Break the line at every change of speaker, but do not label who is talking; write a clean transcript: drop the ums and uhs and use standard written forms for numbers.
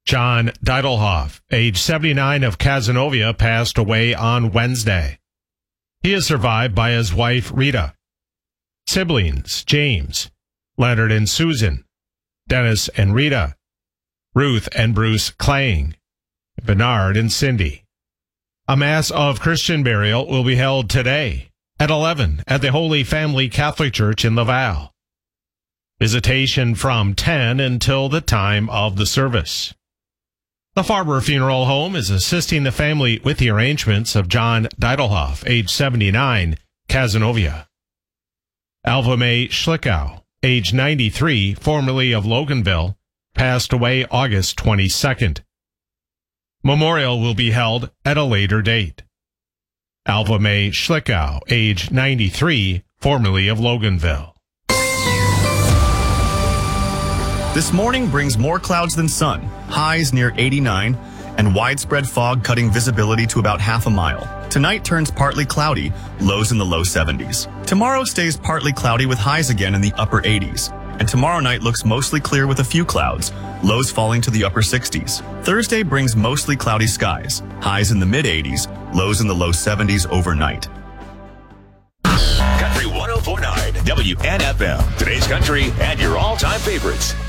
John Deidelhoff, age 79, of Cazenovia, passed away on Wednesday. He is survived by his wife, Rita. Siblings, James, Leonard and Susan, Dennis and Rita, Ruth and Bruce Klang, Bernard and Cindy. A Mass of Christian burial will be held today at 11 at the Holy Family Catholic Church in Laval. Visitation from 10 until the time of the service. The Farber Funeral Home is assisting the family with the arrangements of John Deidelhoff, age 79, Cazenovia. Alva Mae Schlickow, age 93, formerly of Loganville, passed away August 22nd. Memorial will be held at a later date. Alva Mae Schlickow, age 93, formerly of Loganville.
This morning brings more clouds than sun, highs near 89, and widespread fog cutting visibility to about half a mile. Tonight turns partly cloudy, lows in the low 70s. Tomorrow stays partly cloudy with highs again in the upper 80s. And tomorrow night looks mostly clear with a few clouds, lows falling to the upper 60s. Thursday brings mostly cloudy skies, highs in the mid 80s, lows in the low 70s overnight.
Country 104.9 WNFM. Today's country and your all-time favorites.